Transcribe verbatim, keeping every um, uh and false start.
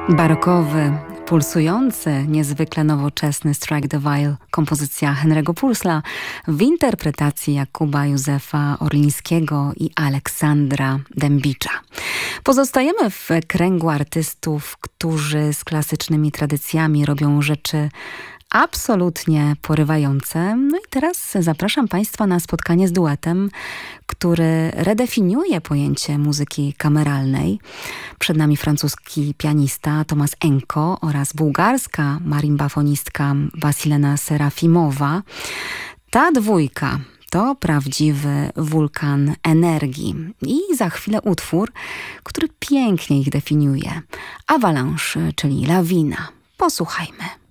Barokowy, pulsujący, niezwykle nowoczesny Strike the Viol, kompozycja Henry'ego Purcella w interpretacji Jakuba Józefa Orlińskiego i Aleksandra Dębicza. Pozostajemy w kręgu artystów, którzy z klasycznymi tradycjami robią rzeczy absolutnie porywające. No i teraz zapraszam Państwa na spotkanie z duetem, który redefiniuje pojęcie muzyki kameralnej. Przed nami francuski pianista Tomasz Enko oraz bułgarska marimbafonistka Wasilena Serafimowa. Ta dwójka to prawdziwy wulkan energii. I za chwilę utwór, który pięknie ich definiuje. Avalanche, czyli lawina. Posłuchajmy.